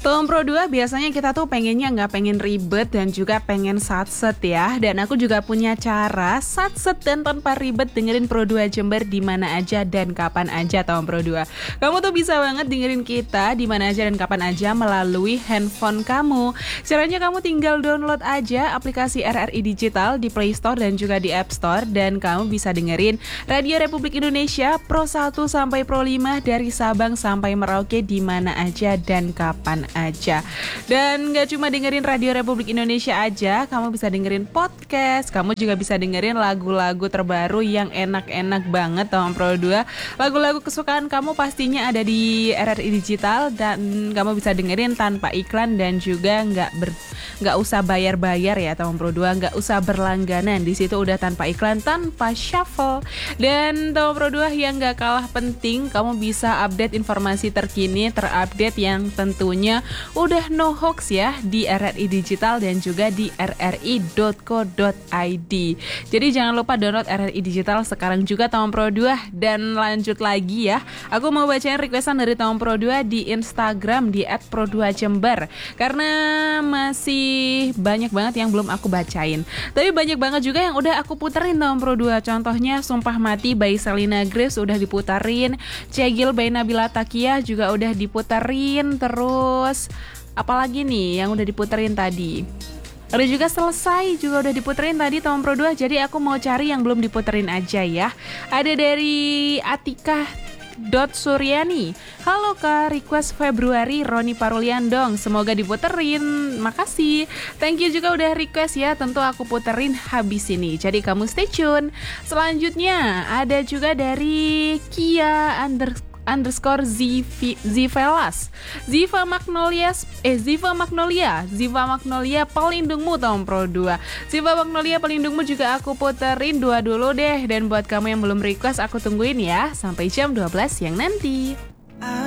Tom Pro 2 biasanya kita tuh pengennya nggak pengen ribet dan juga pengen satset ya. Dan aku juga punya cara satset dan tanpa ribet dengerin Pro 2 Jember di mana aja dan kapan aja Tom Pro 2. Kamu tuh bisa banget dengerin kita di mana aja dan kapan aja melalui handphone kamu. Caranya kamu tinggal download aja aplikasi RRI Digital di Play Store dan juga di App Store dan kamu bisa dengerin Radio Republik Indonesia Pro 1 sampai Pro 5 dari Sabang sampai Merauke di mana aja dan kapan aja. Dan gak cuma dengerin Radio Republik Indonesia aja, kamu bisa dengerin podcast, kamu juga bisa dengerin lagu-lagu terbaru yang enak-enak banget Tom Pro 2. Lagu-lagu kesukaan kamu pastinya ada di RRI Digital dan kamu bisa dengerin tanpa iklan dan juga nggak usah bayar-bayar ya Tom Pro 2, nggak usah berlangganan. Di situ udah tanpa iklan, tanpa shuffle. Dan Tom Pro 2 yang nggak kalah penting, kamu bisa update informasi terkini, terupdate yang tentunya udah no hoax ya di RRI Digital dan juga di rri.co.id. Jadi jangan lupa download RRI Digital sekarang juga Tom Pro 2. Dan lanjut lagi ya, aku mau bacain requestan dari Tom Pro 2 di Instagram di @pro2jember karena masih banyak banget yang belum aku bacain. Tapi banyak banget juga yang udah aku puterin Tom Pro 2. Contohnya Sumpah Mati by Selena Grace udah diputerin, Cegil by Nabila Takia juga udah diputerin. Terus apalagi nih yang udah diputerin tadi? Ada juga Selesai juga udah diputerin tadi Tom Pro 2. Jadi aku mau cari yang belum diputerin aja ya. Ada dari Atika Suryani. Halo Kak, request Februari Roni Parulian dong. Semoga diputerin. Makasih. Thank you juga udah request ya. Tentu aku puterin habis ini. Jadi kamu stay tune. Selanjutnya ada juga dari Kia underscore Zivelas. Ziva Magnolia Pelindungmu Tom Pro 2. Ziva Magnolia Pelindungmu juga aku puterin 2 dulu deh. Dan buat kamu yang belum request aku tungguin ya sampai jam 12 siang nanti.